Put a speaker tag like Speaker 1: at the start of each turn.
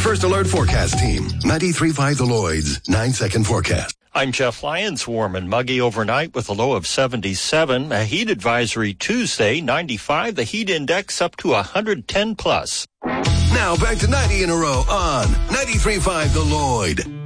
Speaker 1: First Alert Forecast Team. 93.5 The Lloyd's 9-second forecast.
Speaker 2: I'm Jeff Lyons. Warm and muggy overnight with a low of 77. A heat advisory Tuesday, 95. The heat index up to 110 plus.
Speaker 1: Now back to 90 in a row on 93.5 The Lloyd.